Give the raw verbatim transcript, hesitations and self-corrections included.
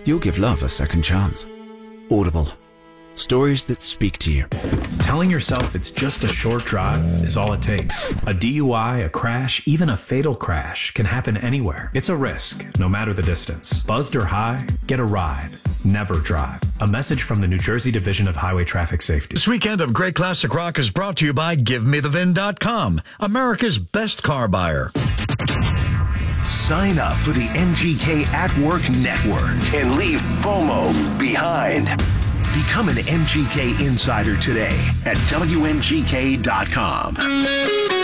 you'll give love a second chance. Audible. Stories that speak to you. Telling yourself it's just a short drive is all it takes. A D U I, a crash, even a fatal crash can happen anywhere. It's a risk, no matter the distance. Buzzed or high, get a ride. Never drive. A message from the New Jersey Division of Highway Traffic Safety. This weekend of Great Classic Rock is brought to you by Give Me The Vin dot com, America's best car buyer. Sign up for the M G K at Work Network and leave FOMO behind. Become an M G K insider today at W M G K dot com.